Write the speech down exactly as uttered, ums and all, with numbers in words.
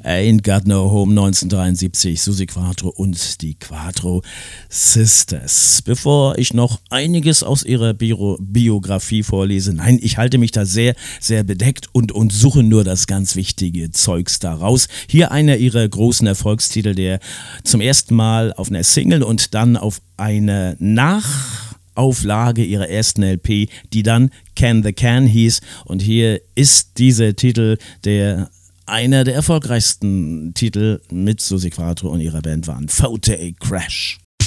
Ain't Got No Home neunzehnhundertdreiundsiebzig, Suzi Quatro und die Quatro Sisters. Bevor ich noch einiges aus ihrer Bio- Biografie vorlese, nein, ich halte mich da sehr, sehr bedeckt und, und suche nur das ganz wichtige Zeugs daraus. Hier einer ihrer großen Erfolgstitel, der zum ersten Mal auf einer Single und dann auf einer Nachauflage ihrer ersten L P, die dann Can the Can hieß. Und hier ist dieser Titel, der einer der erfolgreichsten Titel mit Suzi Quatro und ihrer Band waren, Photo Crash.